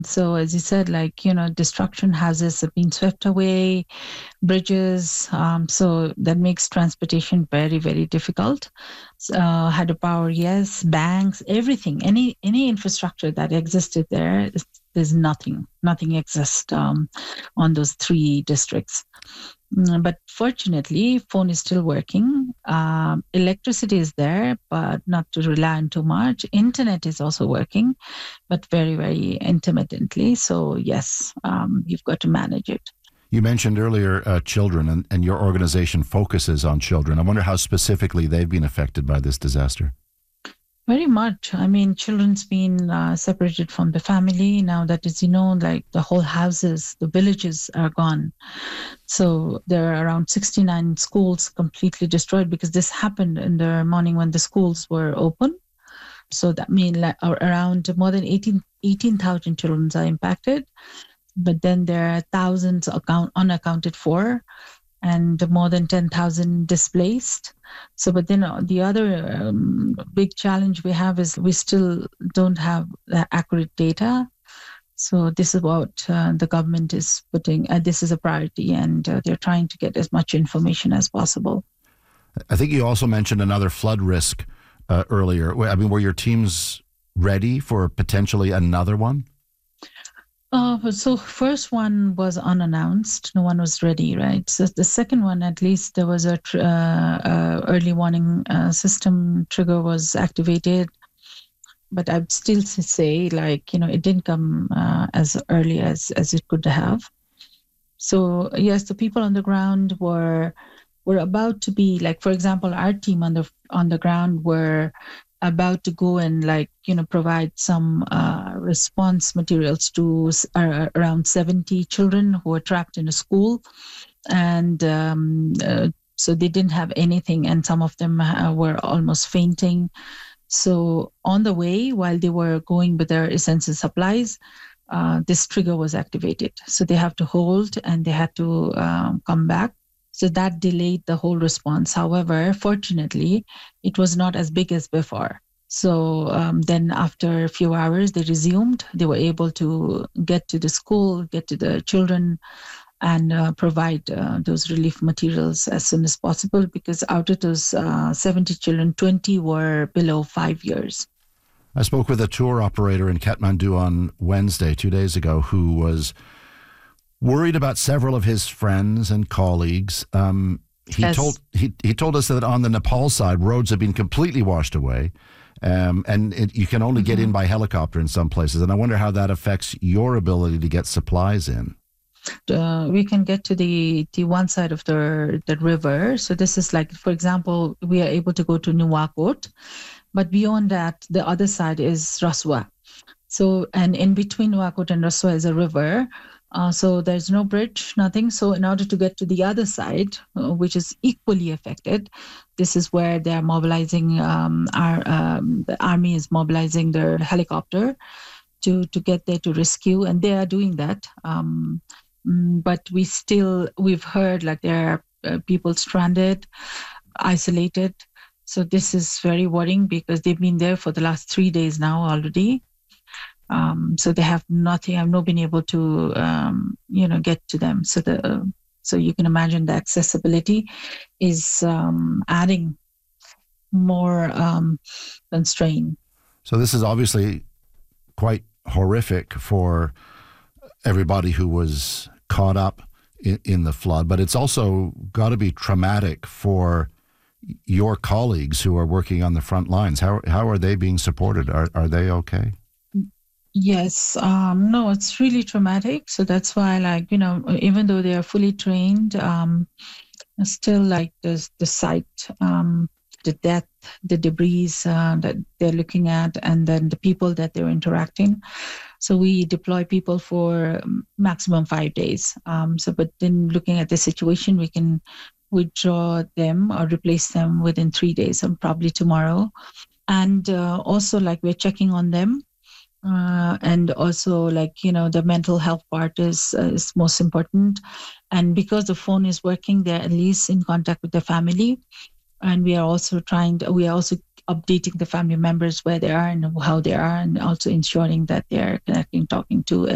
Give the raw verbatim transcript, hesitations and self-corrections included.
So as you said, like, you know, destruction, houses have been swept away, bridges. Um, so that makes transportation very, very difficult. Uh, hydropower, yes, banks, everything, any any infrastructure that existed there, there's nothing, nothing exists um, on those three districts. But fortunately, phone is still working. Um, electricity is there, but not to rely on too much. Internet is also working, but very, very intermittently. So yes, um, you've got to manage it. You mentioned earlier uh, children, and, and your organization focuses on children. I wonder how specifically they've been affected by this disaster. Very much. I mean, children's been uh, separated from the family. Now that is, you know, like the whole houses, the villages are gone. So there are around sixty-nine schools completely destroyed because this happened in the morning when the schools were open. So that means like around more than eighteen thousand children are impacted. But then there are thousands account, unaccounted for, and more than ten thousand displaced. So, but then the other um, big challenge we have is we still don't have the accurate data. So this is what uh, the government is putting, uh, this is a priority, and uh, they're trying to get as much information as possible. I think you also mentioned another flood risk uh, earlier. I mean, were your teams ready for potentially another one? Uh, so first one was unannounced. No one was ready, right? So the second one, at least there was a tr- uh, uh, early warning uh, system trigger was activated. But I'd still say, like, you know, it didn't come uh, as early as, as it could have. So yes, the people on the ground were were about to be, like, for example, our team on the on the ground were about to go and, like, you know, provide some uh, response materials to uh, around seventy children who were trapped in a school. And um, uh, so they didn't have anything, and some of them uh, were almost fainting. So on the way, while they were going with their essential supplies, uh, this trigger was activated. So they have to hold and they had to um, come back. So that delayed the whole response. However, fortunately, it was not as big as before. So um, then after a few hours, they resumed. They were able to get to the school, get to the children, and uh, provide uh, those relief materials as soon as possible, because out of those uh, seventy children, twenty were below five years. I spoke with a tour operator in Kathmandu on Wednesday, two days ago, who was worried about several of his friends and colleagues. Um, he yes. told he he told us that on the Nepal side, roads have been completely washed away, um, and it, you can only mm-hmm. get in by helicopter in some places. And I wonder how that affects your ability to get supplies in. Uh, we can get to the, the one side of the the river. So this is like, for example, we are able to go to Nuwakot, but beyond that, the other side is Raswa. So, and in between Nuwakot and Raswa is a river. Uh, so there's no bridge, nothing. So in order to get to the other side, uh, which is equally affected, this is where they're mobilizing, um, our um, the army is mobilizing their helicopter to, to get there to rescue, and they are doing that. Um, but we still, we've heard like there are uh, people stranded, isolated. So this is very worrying because they've been there for the last three days now already. Um, so they have nothing. I've not been able to, um, you know, get to them. So the uh, so you can imagine the accessibility is um, adding more um, constraint. So this is obviously quite horrific for everybody who was caught up in, in the flood, but it's also got to be traumatic for your colleagues who are working on the front lines. How how are they being supported? Are are they okay? Yes, um, no, it's really traumatic. So that's why, like, you know, even though they are fully trained, um, still like the the site, um, the death, the debris uh, that they're looking at, and then the people that they're interacting. So we deploy people for maximum five days. Um, so, but then looking at the situation, we can withdraw them or replace them within three days, and probably tomorrow. And uh, also, like, we're checking on them. Uh, and also, like, you know, the mental health part is uh, is most important. And because the phone is working, they're at least in contact with the family. And we are also trying to, we are also updating the family members where they are and how they are, and also ensuring that they are connecting, talking to